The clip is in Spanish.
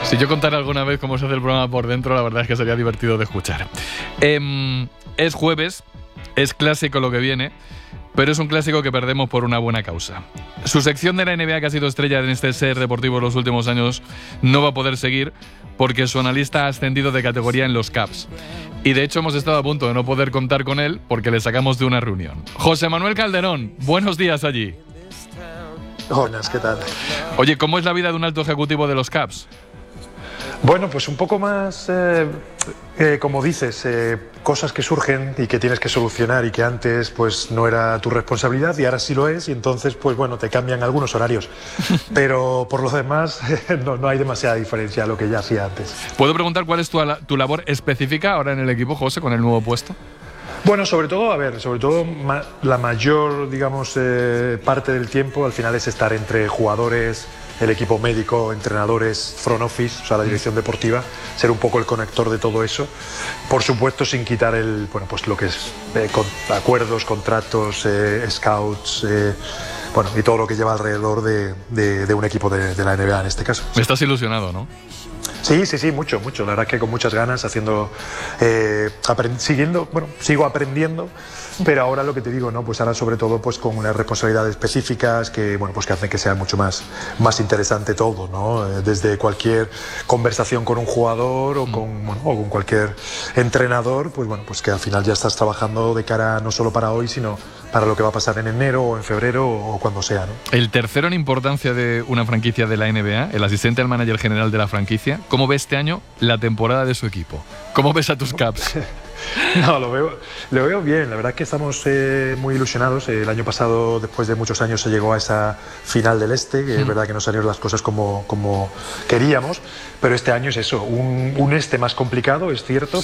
Si yo contara alguna vez cómo se hace el programa por dentro, la verdad es que sería divertido de escuchar. Es jueves, es clásico lo que viene, pero es un clásico que perdemos por una buena causa. Su sección de la NBA, que ha sido estrella en este Ser Deportivo en los últimos años, no va a poder seguir porque su analista ha ascendido de categoría en los Cavs. Y de hecho hemos estado a punto de no poder contar con él porque le sacamos de una reunión. José Manuel Calderón, buenos días allí. Buenas, ¿qué tal? Oye, ¿cómo es la vida de un alto ejecutivo de los Cavs? Bueno, pues un poco más, como dices, cosas que surgen y que tienes que solucionar y que antes pues no era tu responsabilidad y ahora sí lo es, y entonces pues bueno, te cambian algunos horarios. Pero por lo demás no hay demasiada diferencia a lo que ya hacía antes. ¿Puedo preguntar cuál es tu labor específica ahora en el equipo, José, con el nuevo puesto? Bueno, sobre todo la mayor, digamos, parte del tiempo al final es estar entre jugadores, el equipo médico, entrenadores, front office, o sea, la dirección deportiva, ser un poco el conector de todo eso. Por supuesto, sin quitar pues lo que es acuerdos, contratos, scouts, y todo lo que lleva alrededor de un equipo de la NBA en este caso. Estás ilusionado, ¿no? Sí, mucho. La verdad que con muchas ganas, sigo aprendiendo, pero ahora lo que te digo, ¿no? Pues ahora sobre todo pues con unas responsabilidades específicas que hacen que sea mucho más interesante todo, ¿no? Desde cualquier conversación con un jugador o con cualquier entrenador, pues que al final ya estás trabajando de cara no solo para hoy, sino para lo que va a pasar en enero o en febrero o cuando sea, ¿no? El tercero en importancia de una franquicia de la NBA, el asistente al manager general de la franquicia, ¿cómo ve este año la temporada de su equipo? ¿Cómo ves a tus Cavs? No, lo veo bien. La verdad es que estamos muy ilusionados. El año pasado, después de muchos años, se llegó a esa final del Este, que es verdad que no salieron las cosas como queríamos, pero este año es eso, un Este más complicado, es cierto,